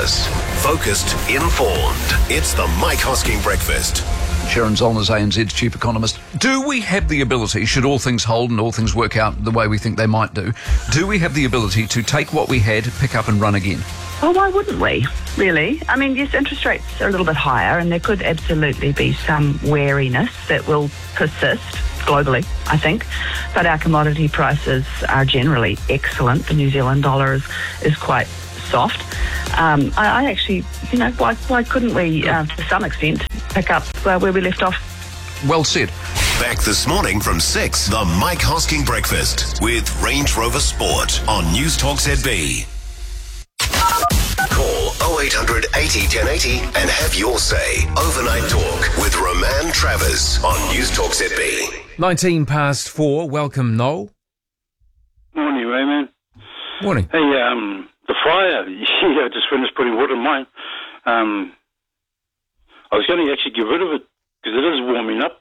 Autonomous. Focused, informed. It's the Mike Hosking Breakfast. Sharon Zollner's ANZ's chief economist. Do we have the ability, should all things hold and all things work out the way we think they might do we have the ability to take what we had, pick up and run again? Well, why wouldn't we, really? I mean, yes, interest rates are a little bit higher and there could absolutely be some wariness that will persist globally, I think. But our commodity prices are generally excellent. The New Zealand dollar is quite soft. I actually, why couldn't we, to some extent, pick up where we left off? Well said. Back this morning from 6, the Mike Hosking Breakfast with Range Rover Sport on News Talk ZB. Call 0800 80 1080 and have your say. Overnight Talk with Roman Travers on News Talk ZB. 4:19. Welcome, Noel. Morning, Raymond. Morning. Hey, the fire, I just finished putting wood in mine. I was going to actually get rid of it because it is warming up.